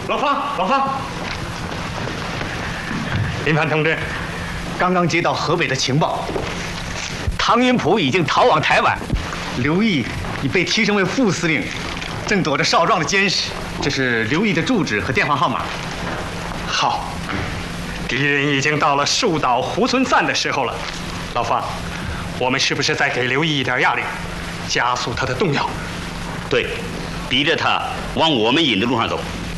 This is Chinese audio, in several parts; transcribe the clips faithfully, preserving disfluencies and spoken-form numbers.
老方，老方，林凡同志，刚刚接到河北的情报，唐云甫已经逃往台湾，刘毅已被提升为副司令，正躲着少壮的监视。这是刘毅的住址和电话号码。好，敌人已经到了树倒猢狲散的时候了。老方，我们是不是再给刘毅一点压力，加速他的动摇？ 对，逼着他往我们引的路上走。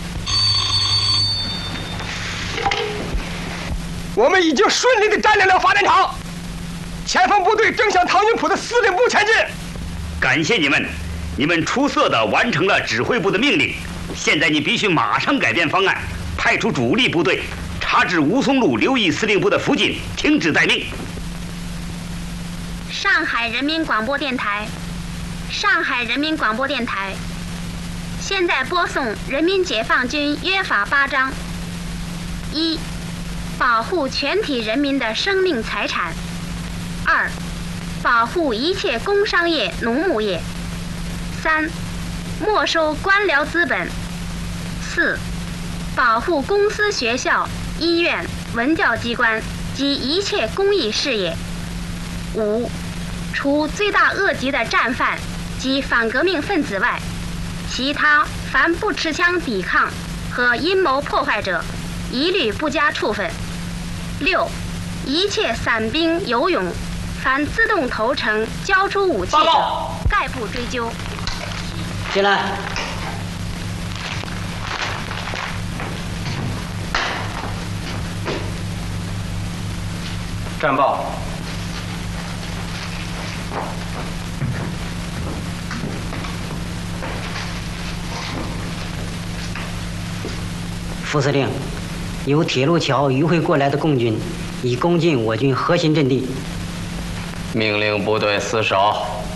我们已经顺利地占领了发电厂，前锋部队正向唐云甫的司令部前进。 感谢你们，你们出色地完成了指挥部的命令。现在你必须马上改变方案，派出主力部队插至吴淞路刘毅司令部的附近，停止待命。 上海人民广播电台，上海人民广播电台，现在播送人民解放军约法八章：一、保护全体人民的生命财产；二、保护一切工商业、农牧业；三、没收官僚资本；四、保护公司、学校、医院、文教机关及一切公益事业；五、除罪大恶极的战犯及反革命分子外，其他凡不持枪抵抗和阴谋破坏者，一律不加处分。六、一切散兵游勇，凡自动投诚交出武器者，概不追究。 进来。 战报。 副司令，由铁路桥迂回过来的共军已攻进我军核心阵地。 命令部队死守，